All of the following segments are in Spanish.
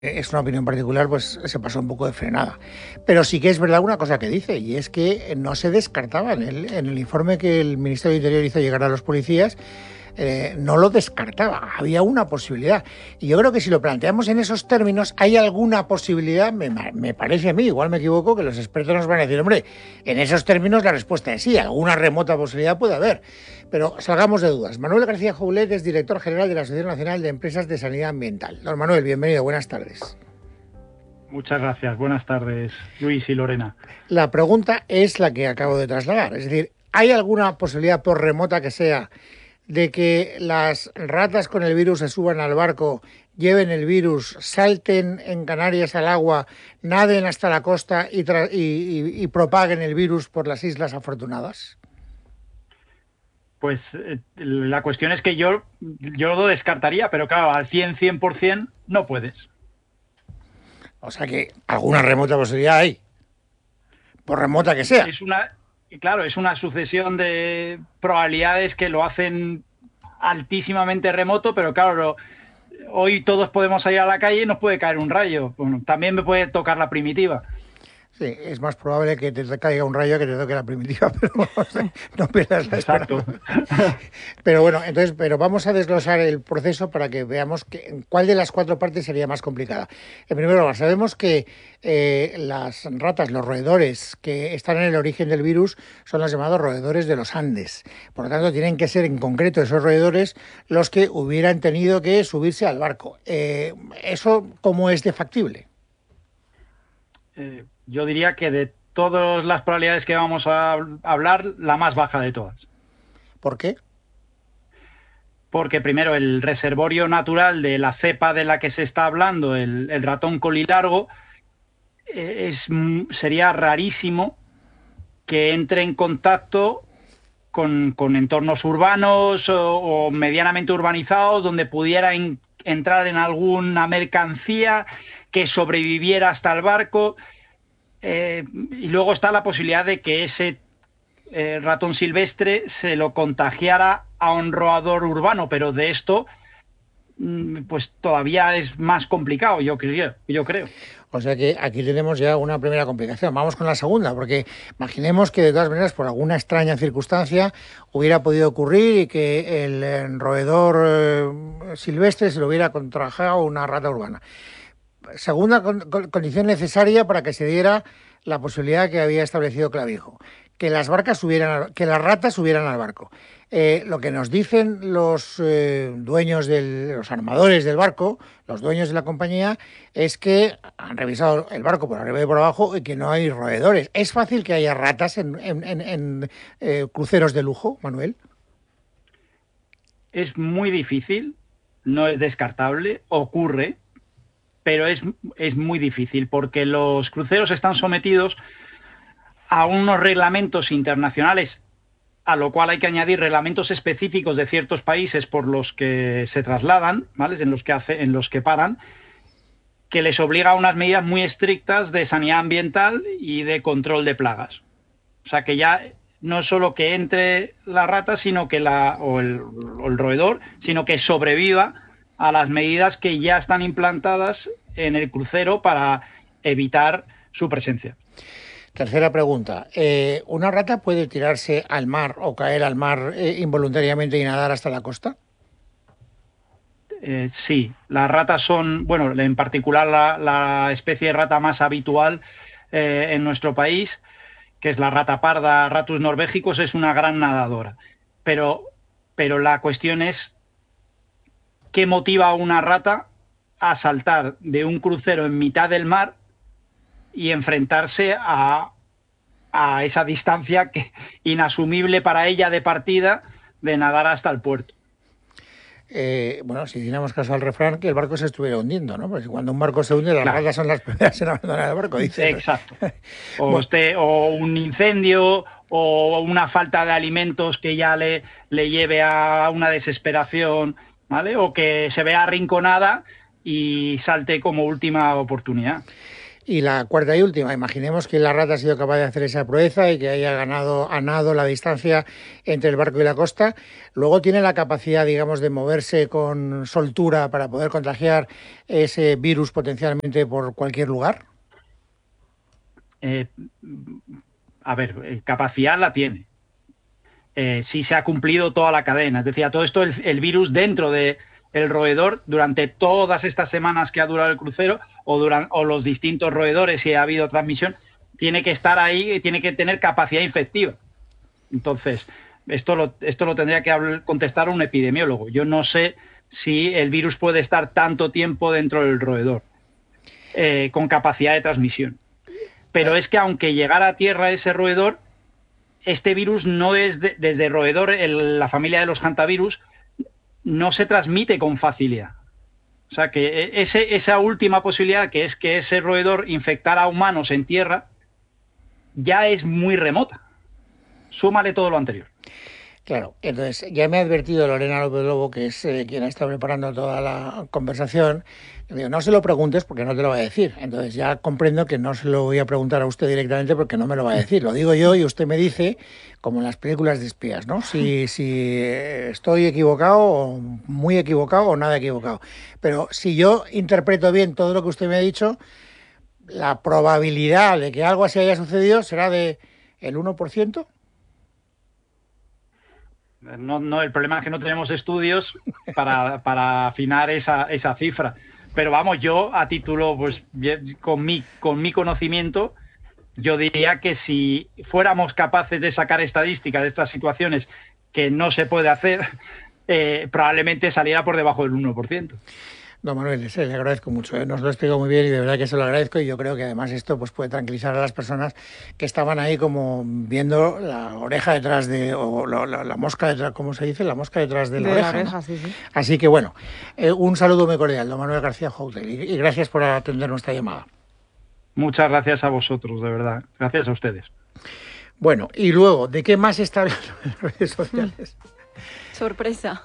es una opinión particular, pues se pasó un poco de frenada. Pero sí que es verdad una cosa que dice, y es que no se descartaba en el informe que el Ministerio del Interior hizo llegar a los policías, no lo descartaba, había una posibilidad. Y yo creo que si lo planteamos en esos términos, hay alguna posibilidad, me parece a mí, igual me equivoco, que los expertos nos van a decir, hombre, en esos términos la respuesta es sí, alguna remota posibilidad puede haber. Pero salgamos de dudas. Manuel García Joulet es director general de la Asociación Nacional de Empresas de Sanidad Ambiental. Don Manuel, bienvenido, buenas tardes. Muchas gracias. Buenas tardes, Luis y Lorena. La pregunta es la que acabo de trasladar, es decir, ¿hay alguna posibilidad, por remota que sea, de que las ratas con el virus se suban al barco, lleven el virus, salten en Canarias al agua, naden hasta la costa y propaguen el virus por las Islas Afortunadas? Pues la cuestión es que yo lo descartaría, pero claro, al 100% no puedes. O sea que alguna remota posibilidad hay, por remota que sea. Claro, es una sucesión de probabilidades que lo hacen altísimamente remoto, pero claro, hoy todos podemos salir a la calle y nos puede caer un rayo. Bueno, también me puede tocar la primitiva. Sí, es más probable que te caiga un rayo que te toque la primitiva, pero no pierdas la Exacto. esperanza. Pero bueno, entonces, pero vamos a desglosar el proceso para que veamos cuál de las cuatro partes sería más complicada. En primer lugar, sabemos que las ratas, los roedores que están en el origen del virus son los llamados roedores de los Andes. Por lo tanto, tienen que ser en concreto esos roedores los que hubieran tenido que subirse al barco. ¿Eso cómo es de factible? Yo diría que de todas las probabilidades que vamos a hablar, la más baja de todas. ¿Por qué? Porque primero el reservorio natural de la cepa de la que se está hablando, el ratón colilargo, sería rarísimo que entre en contacto con entornos urbanos o medianamente urbanizados donde pudiera entrar en alguna mercancía que sobreviviera hasta el barco. Y luego está la posibilidad de que ese ratón silvestre se lo contagiara a un roedor urbano, pero de esto pues todavía es más complicado, yo creo. O sea que aquí tenemos ya una primera complicación. Vamos con la segunda, porque imaginemos que de todas maneras, por alguna extraña circunstancia, hubiera podido ocurrir y que el roedor silvestre se lo hubiera contagiado una rata urbana. Segunda condición necesaria para que se diera la posibilidad que había establecido Clavijo, que las ratas subieran al barco. Lo que nos dicen los dueños los armadores del barco, los dueños de la compañía, es que han revisado el barco por arriba y por abajo y que no hay roedores. ¿Es fácil que haya ratas en cruceros de lujo, Manuel? Es muy difícil, no es descartable, ocurre, pero es muy difícil porque los cruceros están sometidos a unos reglamentos internacionales, a lo cual hay que añadir reglamentos específicos de ciertos países por los que se trasladan, ¿vale? En los que paran, que les obliga a unas medidas muy estrictas de sanidad ambiental y de control de plagas. O sea que ya no es solo que entre la rata, sino que o el roedor, sino que sobreviva a las medidas que ya están implantadas en el crucero para evitar su presencia. Tercera pregunta. ¿Una rata puede tirarse al mar o caer al mar involuntariamente y nadar hasta la costa? Sí, las ratas son, bueno, en particular la especie de rata más habitual en nuestro país, que es la rata parda, Ratus norvegicus, es una gran nadadora. Pero la cuestión es qué motiva a una rata a saltar de un crucero en mitad del mar y enfrentarse a esa distancia inasumible para ella de partida de nadar hasta el puerto. Bueno, si hiciéramos caso al refrán, que el barco se estuviera hundiendo, ¿no? Porque cuando un barco se hunde, las Claro. ratas son las primeras en abandonar el barco, dicen. Exacto. Bueno, O un incendio o una falta de alimentos que ya le lleve a una desesperación, ¿vale? O que se vea arrinconada y salte como última oportunidad. Y la cuarta y última, imaginemos que la rata ha sido capaz de hacer esa proeza y que haya ganado a nado la distancia entre el barco y la costa. Luego tiene la capacidad, digamos, de moverse con soltura para poder contagiar ese virus potencialmente por cualquier lugar. A ver, capacidad la tiene. Si se ha cumplido toda la cadena. Es decir, a todo esto el virus dentro del roedor durante todas estas semanas que ha durado el crucero o los distintos roedores, si ha habido transmisión, tiene que estar ahí y tiene que tener capacidad infectiva. Entonces, esto lo tendría que contestar un epidemiólogo. Yo no sé si el virus puede estar tanto tiempo dentro del roedor con capacidad de transmisión. Pero es que aunque llegara a tierra ese roedor, este virus no es desde roedor, la familia de los hantavirus, no se transmite con facilidad. O sea que esa última posibilidad, que es que ese roedor infectara a humanos en tierra, ya es muy remota. Súmale todo lo anterior. Claro, entonces ya me ha advertido Lorena López Lobo, que es quien ha estado preparando toda la conversación. Digo, no se lo preguntes porque no te lo va a decir. Entonces ya comprendo que no se lo voy a preguntar a usted directamente porque no me lo va a decir. Lo digo yo y usted me dice, como en las películas de espías, ¿no? Si estoy equivocado o muy equivocado o nada equivocado. Pero si yo interpreto bien todo lo que usted me ha dicho, la probabilidad de que algo así haya sucedido será de el 1%. No, el problema es que no tenemos estudios para afinar esa cifra. Pero vamos, yo a título, pues con mi conocimiento, yo diría que si fuéramos capaces de sacar estadísticas de estas situaciones que no se puede hacer, probablemente saliera por debajo del 1%. Don Manuel, le agradezco mucho, nos lo explico muy bien y de verdad que se lo agradezco, y yo creo que además esto pues puede tranquilizar a las personas que estaban ahí como viendo la oreja detrás o la mosca detrás, ¿cómo se dice? La mosca detrás de la oreja, ¿no? Sí, sí. Así que bueno, un saludo muy cordial, don Manuel García Joutel, y gracias por atender nuestra llamada. Muchas gracias a vosotros, de verdad. Gracias a ustedes. Bueno, y luego, ¿de qué más está hablando en las redes sociales? Sorpresa.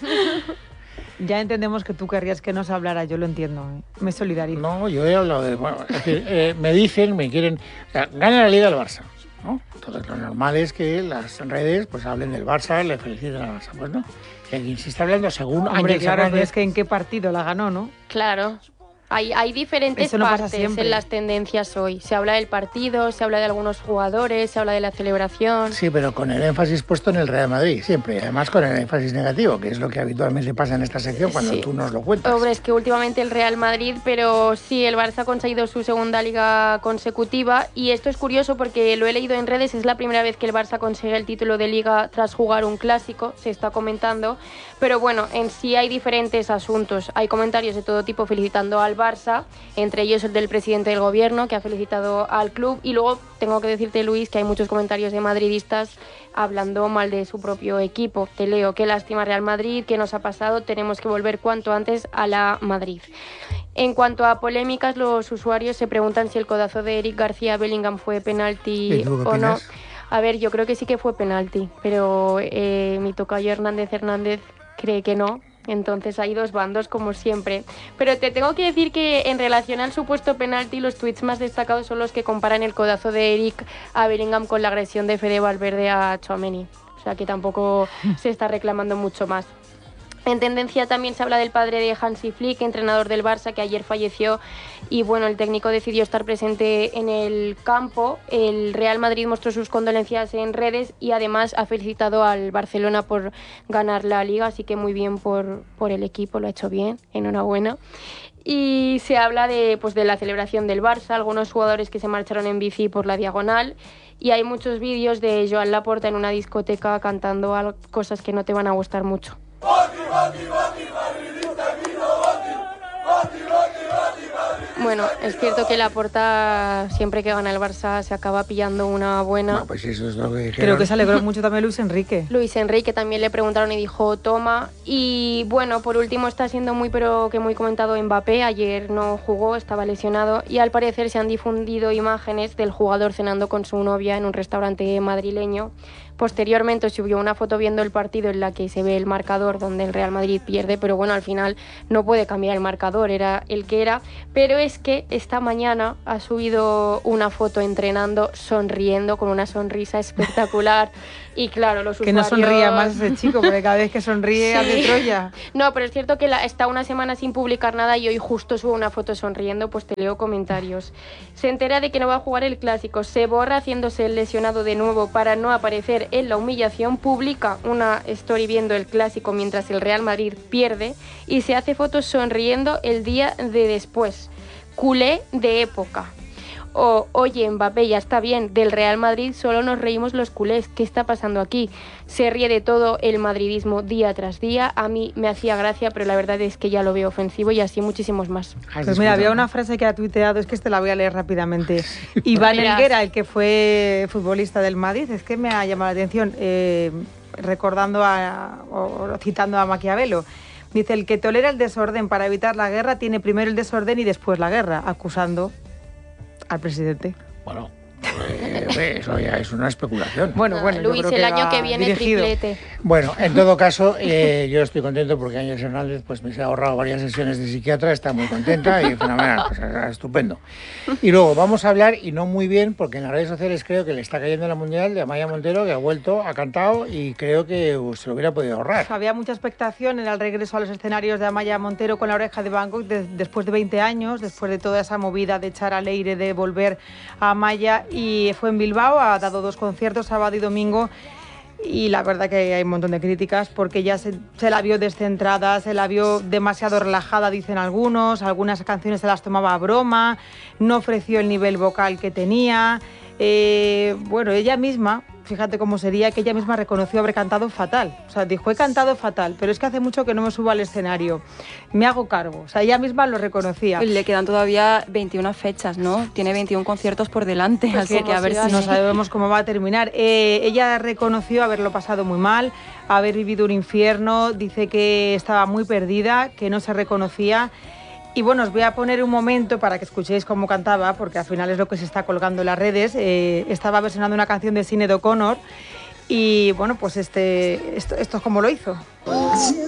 Ya entendemos que tú querrías que nos hablara, yo lo entiendo, me solidarizo. No, yo he hablado de... Bueno, es decir, me quieren... O sea, gana la Liga del Barça, ¿no? Entonces lo normal es que las redes pues hablen del Barça, le feliciten al Barça. Pues no, quien se está hablando según... Hombre, claro, pero es que en qué partido la ganó, ¿no? Claro. Hay diferentes partes en las tendencias hoy. Se habla del partido, se habla de algunos jugadores, se habla de la celebración. Sí, pero con el énfasis puesto en el Real Madrid, siempre. Además con el énfasis negativo, que es lo que habitualmente pasa en esta sección cuando tú nos lo cuentas. Hombre, es que últimamente el Real Madrid, pero sí, el Barça ha conseguido su segunda liga consecutiva. Y esto es curioso porque lo he leído en redes, es la primera vez que el Barça consigue el título de liga tras jugar un clásico, se está comentando. Pero bueno, en sí hay diferentes asuntos. Hay comentarios de todo tipo felicitando al Barça, entre ellos el del presidente del gobierno, que ha felicitado al club, y luego tengo que decirte, Luis, que hay muchos comentarios de madridistas hablando mal de su propio equipo. Te leo: qué lástima Real Madrid, qué nos ha pasado, tenemos que volver cuanto antes a la Madrid. En cuanto a polémicas, los usuarios se preguntan si el codazo de Eric García Bellingham fue penalti o no. A ver, yo creo que sí que fue penalti, pero mi tocayo Hernández cree que no. Entonces hay dos bandos, como siempre. Pero te tengo que decir que en relación al supuesto penalti, los tweets más destacados son los que comparan el codazo de Eric a Bellingham con la agresión de Fede Valverde a Tchouaméni. O sea que tampoco se está reclamando mucho más. En tendencia también se habla del padre de Hansi Flick, entrenador del Barça, que ayer falleció, y bueno, el técnico decidió estar presente en el campo. El Real Madrid mostró sus condolencias en redes y además ha felicitado al Barcelona por ganar la Liga, así que muy bien por el equipo, lo ha hecho bien, enhorabuena. Y se habla de la celebración del Barça, algunos jugadores que se marcharon en bici por la diagonal, y hay muchos vídeos de Joan Laporta en una discoteca cantando cosas que no te van a gustar mucho. Bueno, es cierto que Laporta siempre que gana el Barça se acaba pillando una buena. No, pues eso es lo que dijeron. Creo que se alegró mucho también Luis Enrique. Luis Enrique también le preguntaron y dijo toma. Y bueno, por último está siendo muy comentado Mbappé. Ayer no jugó, estaba lesionado, y al parecer se han difundido imágenes del jugador cenando con su novia en un restaurante madrileño. Posteriormente subió una foto viendo el partido en la que se ve el marcador donde el Real Madrid pierde, pero bueno, al final no puede cambiar el marcador, era el que era. Pero es que esta mañana ha subido una foto entrenando, sonriendo, con una sonrisa espectacular. Y claro, los Que usuarios... no sonría más ese chico, porque cada vez que sonríe Sí. hace Troya. No, pero es cierto que está una semana sin publicar nada y hoy justo sube una foto sonriendo, pues te leo comentarios. Se entera de que no va a jugar el Clásico, se borra haciéndose el lesionado de nuevo para no aparecer en la humillación, publica una story viendo el Clásico mientras el Real Madrid pierde y se hace fotos sonriendo el día de después. Culé de época. O, oye, Mbappé, ya está bien, del Real Madrid solo nos reímos los culés, ¿qué está pasando aquí? Se ríe de todo el madridismo día tras día, a mí me hacía gracia, pero la verdad es que ya lo veo ofensivo y así muchísimos más. Pues mira, había una frase que ha tuiteado, es que la voy a leer rápidamente. Iván Helguera, el que fue futbolista del Madrid, es que me ha llamado la atención, recordando o citando a Maquiavelo. Dice, el que tolera el desorden para evitar la guerra tiene primero el desorden y después la guerra, acusando al presidente. Bueno, eso ya es una especulación. Bueno, yo Luis, creo que el año va que viene dirigido. triplete. Bueno, en todo caso, yo estoy contento porque Ángel Hernández pues me se ha ahorrado varias sesiones de psiquiatra, está muy contenta y fenomenal, pues, estupendo. Y luego vamos a hablar, y no muy bien, porque en las redes sociales creo que le está cayendo la mundial de Amaya Montero, que ha vuelto, ha cantado y creo que se lo hubiera podido ahorrar. Había mucha expectación en el regreso a los escenarios de Amaya Montero con La Oreja de Van Gogh después de 20 años, después de toda esa movida de echar al aire, de volver a Amaya, y fue en Bilbao, ha dado 2 conciertos, sábado y domingo, y la verdad que hay un montón de críticas porque ya se la vio descentrada, se la vio demasiado relajada, dicen algunas canciones se las tomaba a broma, no ofreció el nivel vocal que tenía. Bueno, ella misma, fíjate cómo sería, que ella misma reconoció haber cantado fatal. O sea, dijo, he cantado fatal, pero es que hace mucho que no me subo al escenario. Me hago cargo. O sea, ella misma lo reconocía. Le quedan todavía 21 fechas, ¿no? Tiene 21 conciertos por delante, Pues así que a ver si... No sabemos cómo va a terminar. Ella reconoció haberlo pasado muy mal, haber vivido un infierno, dice que estaba muy perdida, que no se reconocía. Y bueno, os voy a poner un momento para que escuchéis cómo cantaba, porque al final es lo que se está colgando en las redes. Estaba versionando una canción de Sinéad O'Connor y bueno, pues esto es como lo hizo.